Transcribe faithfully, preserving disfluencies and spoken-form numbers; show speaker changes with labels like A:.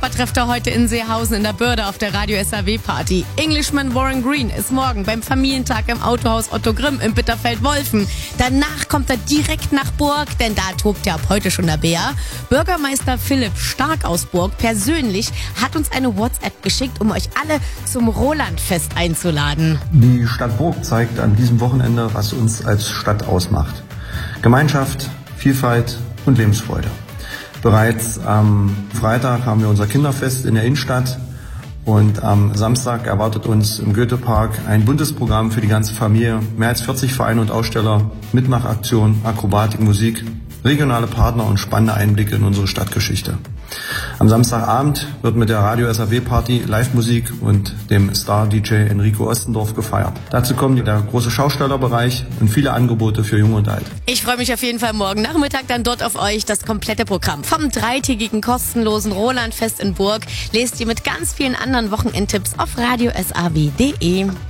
A: Rapper trefft er heute in Seehausen in der Börde auf der Radio S A W Party. Englishman Warren Green ist morgen beim Familientag im Autohaus Otto Grimm in Bitterfeld-Wolfen. Danach kommt er direkt nach Burg, denn da tobt ja ab heute schon der Bär. Bürgermeister Philipp Stark aus Burg persönlich hat uns eine WhatsApp geschickt, um euch alle zum Rolandfest einzuladen.
B: Die Stadt Burg zeigt an diesem Wochenende, was uns als Stadt ausmacht. Gemeinschaft, Vielfalt und Lebensfreude. Bereits am Freitag haben wir unser Kinderfest in der Innenstadt und am Samstag erwartet uns im Goethepark ein buntes Programm für die ganze Familie. Mehr als vierzig Vereine und Aussteller, Mitmachaktionen, Akrobatik, Musik, regionale Partner und spannende Einblicke in unsere Stadtgeschichte. Am Samstagabend wird mit der Radio S A W Party Live-Musik und dem Star-D J Enrico Ostendorf gefeiert. Dazu kommen der große Schaustellerbereich und viele Angebote für Jung und Alt.
A: Ich freue mich auf jeden Fall morgen Nachmittag dann dort auf euch. Das komplette Programm vom dreitägigen kostenlosen Rolandfest in Burg lest ihr mit ganz vielen anderen Wochenendtipps auf radio s a w punkt d e.